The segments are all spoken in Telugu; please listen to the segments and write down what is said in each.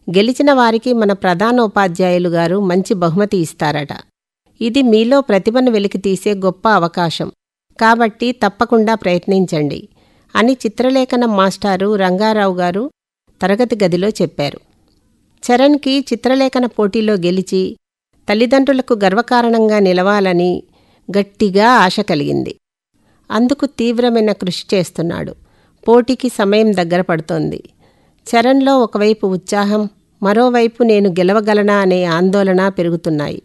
గెలిచిన వారికి మన ప్రధానోపాధ్యాయులు గారు మంచి బహుమతి ఇస్తారట. ఇది మీలో ప్రతిభను వెలికితీసే గొప్ప అవకాశం. కాబట్టి తప్పకుండా ప్రయత్నించండి అని చిత్రలేఖనం మాస్టారు రంగారావు గారు తరగతి గదిలో చెప్పారు. చరణ్కి చిత్రలేఖన పోటీలో గెలిచి తల్లిదండ్రులకు గర్వకారణంగా నిలవాలని గట్టిగా ఆశ కలిగింది. అందుకు తీవ్రమైన కృషి చేస్తున్నాడు. పోటీకి సమయం దగ్గర పడుతోంది. చరణ్లో ఒకవైపు ఉత్సాహం, మరోవైపు నేను గెలవగలనా అనే ఆందోళన పెరుగుతున్నాయి.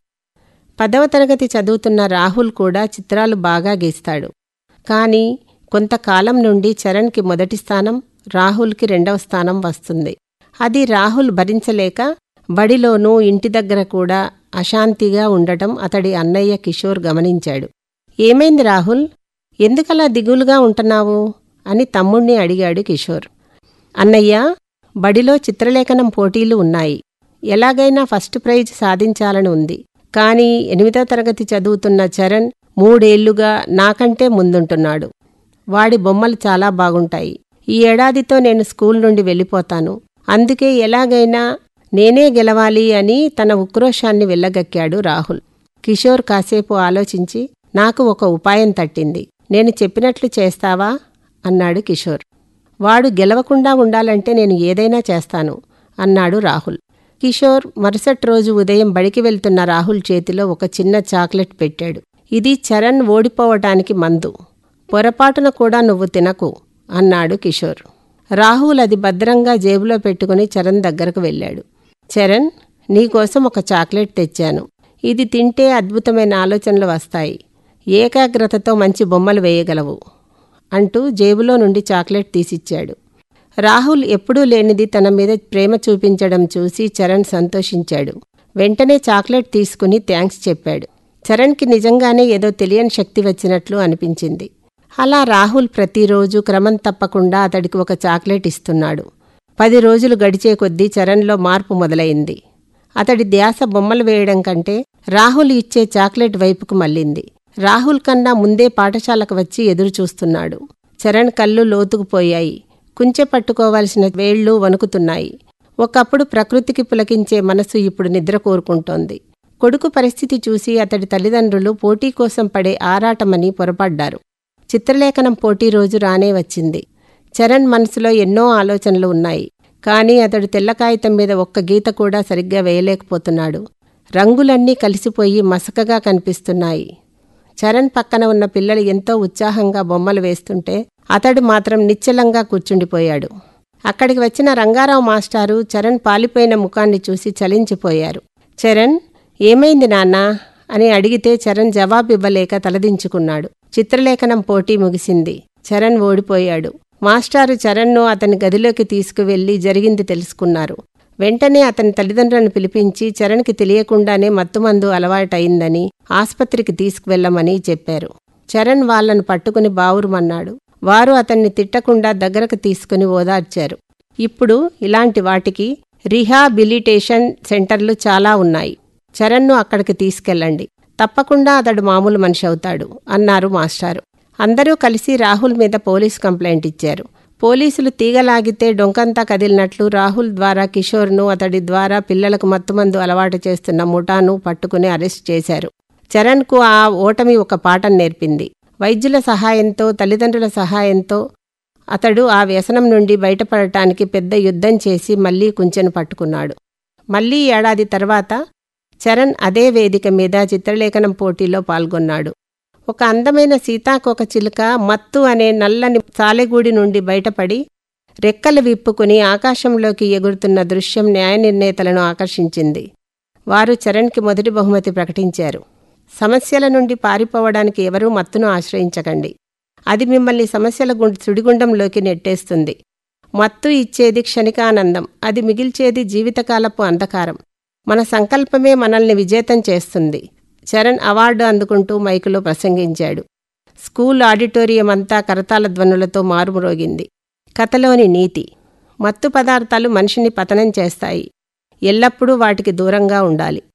10వ తరగతి చదువుతున్న రాహుల్ కూడా చిత్రాలు బాగా గీస్తాడు. కానీ కొంతకాలం నుండి చరణ్కి మొదటి స్థానం, రాహుల్కి 2వ స్థానం వస్తుంది. అది రాహుల్ భరించలేక బడిలోనూ ఇంటి దగ్గర కూడా అశాంతిగా ఉండటం అతడి అన్నయ్య కిషోర్ గమనించాడు. ఏమైంది రాహుల్, ఎందుకలా దిగులుగా ఉంటున్నావు అని తమ్ముణ్ణి అడిగాడు కిషోర్. అన్నయ్య, బడిలో చిత్రలేఖనం పోటీలు ఉన్నాయి. ఎలాగైనా ఫస్ట్ ప్రైజ్ సాధించాలని ఉంది. కానీ 8వ తరగతి చదువుతున్న చరణ్ 3 ఏళ్లుగా నాకంటే ముందుంటున్నాడు. వాడి బొమ్మలు చాలా బాగుంటాయి. ఈ ఏడాదితో నేను స్కూల్ నుండి వెళ్ళిపోతాను. అందుకే ఎలాగైనా నేనే గెలవాలి అని తన ఉక్రోషాన్ని వెళ్ళగక్కాడు రాహుల్. కిషోర్ కాసేపు ఆలోచించి, నాకు ఒక ఉపాయం తట్టింది. నేను చెప్పినట్లు చేస్తావా అన్నాడు కిషోర్. వాడు గెలవకుండా ఉండాలంటే నేను ఏదైనా చేస్తాను అన్నాడు రాహుల్. కిషోర్ మరుసటి రోజు ఉదయం బడికి వెళ్తున్న రాహుల్ చేతిలో ఒక చిన్న చాక్లెట్ పెట్టాడు. ఇది చరణ్ ఓడిపోవటానికి మందు. పొరపాటున కూడా నువ్వు తినకు అన్నాడు కిషోర్. రాహుల్ అది భద్రంగా జేబులో పెట్టుకుని చరణ్ దగ్గరకు వెళ్ళాడు. చరణ్, నీకోసం ఒక చాక్లెట్ తెచ్చాను. ఇది తింటే అద్భుతమైన ఆలోచనలు వస్తాయి. ఏకాగ్రతతో మంచి బొమ్మలు వేయగలవు అంటూ జేబులో నుండి చాక్లెట్ తీసిచ్చాడు. రాహుల్ ఎప్పుడూ లేనిది తన మీద ప్రేమ చూపించడం చూసి చరణ్ సంతోషించాడు. వెంటనే చాక్లెట్ తీసుకుని థ్యాంక్స్ చెప్పాడు. చరణ్కి నిజంగానే ఏదో తెలియని శక్తి వచ్చినట్లు అనిపించింది. అలా రాహుల్ ప్రతిరోజు క్రమం తప్పకుండా అతడికి ఒక చాక్లెట్ ఇస్తున్నాడు. 10 రోజులు గడిచే కొద్దీ చరణ్లో మార్పు మొదలైంది. అతడి ధ్యాస బొమ్మలు వేయడం కంటే రాహుల్ ఇచ్చే చాక్లెట్ వైపుకు మళ్ళింది. రాహుల్ కన్నా ముందే పాఠశాలకు వచ్చి ఎదురుచూస్తున్నాడు. చరణ్ కళ్ళు లోతుకుపోయాయి. కుంచె పట్టుకోవాల్సిన వేళ్లు వణుకుతున్నాయి. ఒకప్పుడు ప్రకృతికి పులకించే మనసు ఇప్పుడు నిద్ర కోరుకుంటోంది. కొడుకు పరిస్థితి చూసి అతడి తల్లిదండ్రులు పోటీ కోసం పడే ఆరాటమని పొరపడ్డారు. చిత్రలేఖనం పోటీ రోజు రానే వచ్చింది. చరణ్ మనసులో ఎన్నో ఆలోచనలు ఉన్నాయి. కానీ అతడు తెల్లకాగితం మీద ఒక్క గీత కూడా సరిగ్గా వేయలేకపోతున్నాడు. రంగులన్నీ కలిసిపోయి మసకగా కనిపిస్తున్నాయి. చరణ్ పక్కన ఉన్న పిల్లలు ఎంతో ఉత్సాహంగా బొమ్మలు వేస్తుంటే అతడు మాత్రం నిశ్చలంగా కూర్చుండిపోయాడు. అక్కడికి వచ్చిన రంగారావు మాస్టారు చరణ్ పాలిపోయిన ముఖాన్ని చూసి చలించిపోయారు. చరణ్, ఏమైంది నాన్నా అని అడిగితే చరణ్ జవాబివ్వలేక తలదించుకున్నాడు. చిత్రలేఖనం పోటీ ముగిసింది. చరణ్ ఓడిపోయాడు. మాస్టారు చరణ్ను అతని గదిలోకి తీసుకువెళ్లి జరిగింది తెలుసుకున్నారు. వెంటనే అతని తల్లిదండ్రులను పిలిపించి చరణ్కి తెలియకుండానే మత్తుమందు అలవాటయిందని ఆస్పత్రికి తీసుకువెళ్లమని చెప్పారు. చరణ్ వాళ్లను పట్టుకుని బావురుమన్నాడు. వారు అతన్ని తిట్టకుండా దగ్గరకు తీసుకుని ఓదార్చారు. ఇప్పుడు ఇలాంటి వాటికి రీహాబిలిటేషన్ సెంటర్లు చాలా ఉన్నాయి. చరణ్ను అక్కడికి తీసుకెళ్ళండి. తప్పకుండా అతడు మామూలు మనిషి అవుతాడు అన్నారు మాస్టారు. అందరూ కలిసి రాహుల్ మీద పోలీస్ కంప్లైంట్ ఇచ్చారు. పోలీసులు తీగలాగితే డొంకంతా కదిలినట్లు రాహుల్ ద్వారా కిషోర్ను, అతడి ద్వారా పిల్లలకు మత్తుమందు అలవాటు చేస్తున్న ముఠాను పట్టుకుని అరెస్ట్ చేశారు. చరణ్కు ఆ ఓటమి ఒక పాఠం నేర్పింది. వైద్యుల సహాయంతో, తల్లిదండ్రుల సహాయంతో అతడు ఆ వ్యసనం నుండి బయటపడటానికి పెద్ద యుద్ధం చేసి మళ్లీ కుంచెను పట్టుకున్నాడు. మళ్లీ ఏడాది తర్వాత చరణ్ అదే వేదిక మీద చిత్రలేఖనం పోటీలో పాల్గొన్నాడు. ఒక అందమైన సీతాకోక చిలుక మత్తు అనే నల్లని సాలెగూడి నుండి బయటపడి రెక్కలు విప్పుకుని ఆకాశంలోకి ఎగురుతున్న దృశ్యం న్యాయ నిర్ణేతలను ఆకర్షించింది. వారు చరణ్కి మొదటి బహుమతి ప్రకటించారు. సమస్యల నుండి పారిపోవడానికి ఎవరూ మత్తును ఆశ్రయించకండి. అది మిమ్మల్ని సమస్యల సుడిగుండంలోకి నెట్టేస్తుంది. మత్తు ఇచ్చేది క్షణికానందం, అది మిగిల్చేది జీవితకాలపు అంధకారం. మన సంకల్పమే మనల్ని విజేతం చేస్తుంది. చరణ్ అవార్డు అందుకుంటూ మైకులో ప్రసంగించాడు. స్కూల్ ఆడిటోరియం అంతా కరతాళ ధ్వనులతో మారుమ్రోగింది. కథలోని నీతి: మత్తు పదార్థాలు మనిషిని పతనం చేస్తాయి. ఎల్లప్పుడూ వాటికి దూరంగా ఉండాలి.